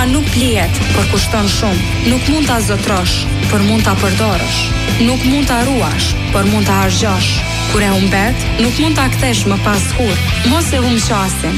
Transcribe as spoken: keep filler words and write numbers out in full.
nuk blihet, por kushton shumë. Nuk mund ta zotrosh, por mund ta përdorësh. Nuk mund ta ruash, por mund ta harxhosh. Kur e humbet, nuk mund ta kthesh më pas kurrë. Mos e humb qasin.